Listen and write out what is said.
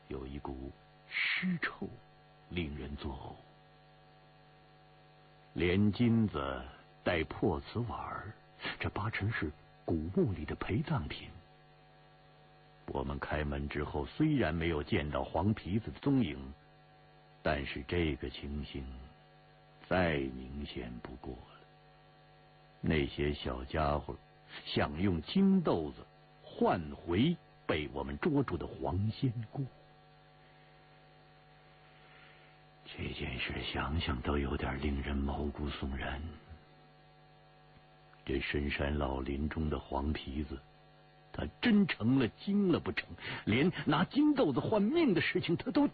有一股尸臭，令人作呕。连金子带破瓷碗，这八成是古墓里的陪葬品。我们开门之后，虽然没有见到黄皮子的踪影，但是这个情形再明显不过了。那些小家伙想用金豆子换回被我们捉住的黄仙姑。这件事想想都有点令人毛骨悚然。这深山老林中的黄皮子，他真成了精了不成？连拿金豆子换命的事情他都